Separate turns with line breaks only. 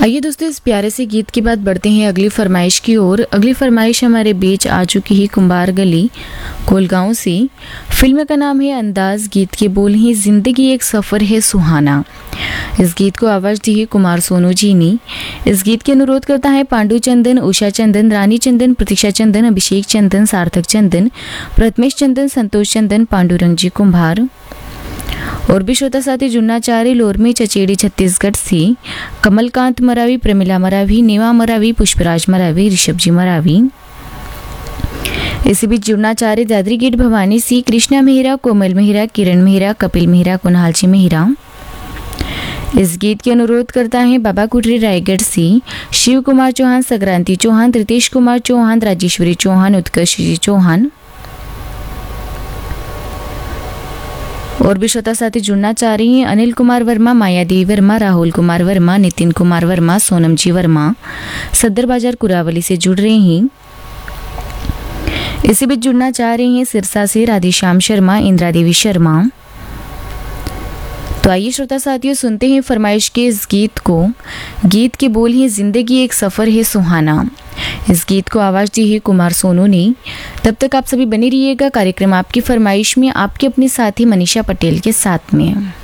आइए दोस्तों, इस प्यारे से गीत के बाद बढ़ते हैं अगली फरमाइश की ओर। अगली फरमाइश हमारे बीच आ चुकी है कुंभार गली कोलगांव से। फिल्म का नाम है अंदाज, गीत के बोल हैं जिंदगी एक सफ़र है सुहाना। इस गीत को आवाज़ दी है कुमार सोनू जी ने। इस गीत के अनुरोध करता है पांडु चंदन, उषा चंदन, रानी चंदन, प्रतीक्षा चंदन, अभिषेक चंदन, सार्थक चंदन, प्रथमेश चंदन, संतोष चंदन, पांडुरंग जी कुंभार और भी श्रोता साथी जुन्नाचारी लोरमी चचेड़ी छत्तीसगढ़ से कमलकांत मरावी, प्रमिला मरावी, नेवा मरावी, पुष्पराज मरावी, ऋषभ जी मरावी। इसी बीच जुन्नाचारी दादरी गेट भवानी सी कृष्णा मेहरा, कोमल मेहरा, किरण मेहरा, कपिल मेहरा, कुणाल जी मेहरा। इस गीत के अनुरोध करता है बाबा कुटरी रायगढ़ से शिव कुमार चौहान, संक्रांति चौहान, रितेश कुमार चौहान, राजेश्वरी चौहान, उत्कर्ष जी चौहान और भी श्रोता साथी जुड़ना चाह रही हैं अनिल कुमार वर्मा, माया देवी वर्मा, राहुल कुमार वर्मा, नितिन कुमार वर्मा, सोनम जी वर्मा सदर बाजार कुरावली से जुड़ रहे हैं। इसी बीच जुड़ना चाह रही हैं सिरसा से राधेश्याम शर्मा, इंदिरा देवी शर्मा। तो आइए श्रोता साथियों, सुनते हैं फरमाइश के इस गीत को। गीत के बोल हैं जिंदगी एक सफ़र है सुहाना। इस गीत को आवाज़ दी है कुमार सोनू ने। तब तक आप सभी बने रहिएगा कार्यक्रम आपकी फरमाइश में आपके अपने साथी मनीषा पटेल के साथ में।